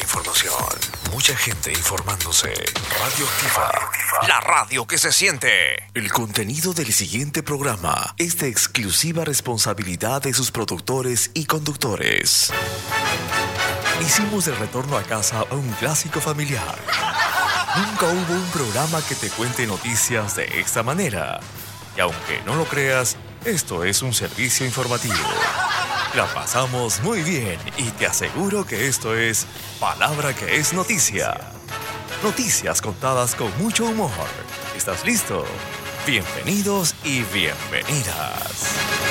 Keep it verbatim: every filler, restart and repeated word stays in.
información. Mucha gente informándose. Radioactiva. La radio que se siente. El contenido del siguiente programa es de exclusiva responsabilidad de sus productores y conductores. Hicimos el retorno a casa a un clásico familiar. Nunca hubo un programa que te cuente noticias de esta manera. Y aunque no lo creas, esto es un servicio informativo. La pasamos muy bien y te aseguro que esto es Palabra que es Noticia. Noticias contadas con mucho humor. ¿Estás listo? Bienvenidos y bienvenidas.